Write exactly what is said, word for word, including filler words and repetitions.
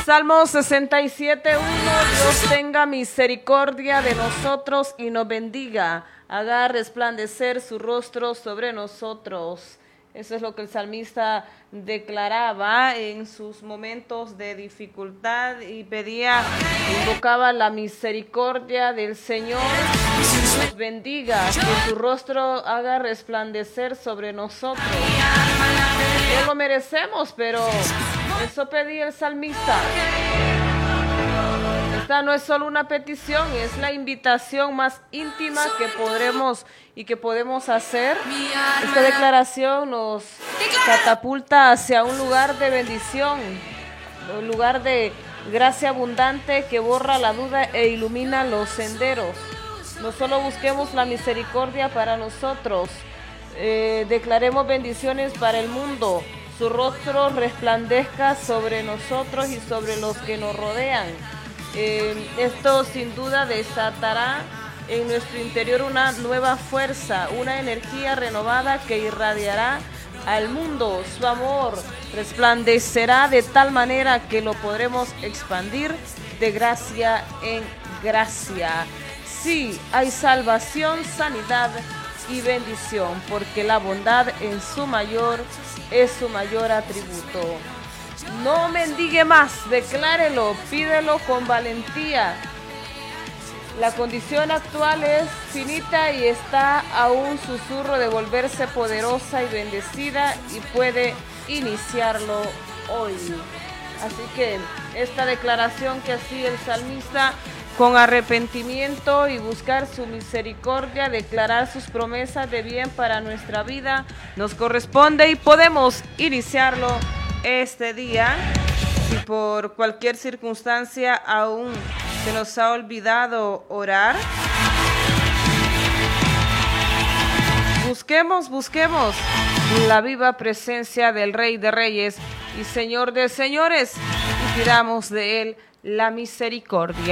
Salmo sesenta y siete, uno. Dios tenga misericordia de nosotros y nos bendiga. Haga resplandecer su rostro sobre nosotros. Eso es lo que el salmista declaraba en sus momentos de dificultad y pedía, invocaba la misericordia del Señor. Nos bendiga, que su rostro haga resplandecer sobre nosotros. No lo merecemos, pero eso pedía el salmista. Esta no es solo una petición, es la invitación más íntima que podremos y que podemos hacer. Esta declaración nos catapulta hacia un lugar de bendición, un lugar de gracia abundante que borra la duda e ilumina los senderos. No solo busquemos la misericordia para nosotros, eh, declaremos bendiciones para el mundo. Su rostro resplandezca sobre nosotros y sobre los que nos rodean. Eh, esto sin duda desatará en nuestro interior una nueva fuerza, una energía renovada que irradiará al mundo. Su amor resplandecerá de tal manera que lo podremos expandir de gracia en gracia. Sí, hay salvación, sanidad y bendición, porque la bondad en su mayor es su mayor atributo. No mendigue más, declárelo, pídelo con valentía. La condición actual es finita y está a un susurro de volverse poderosa y bendecida y puede iniciarlo hoy. Así que esta declaración que hacía el salmista, con arrepentimiento y buscar su misericordia, declarar sus promesas de bien para nuestra vida, nos corresponde y podemos iniciarlo este día. Si por cualquier circunstancia aún se nos ha olvidado orar, busquemos, busquemos la viva presencia del Rey de Reyes y Señor de Señores y pidamos de Él la misericordia.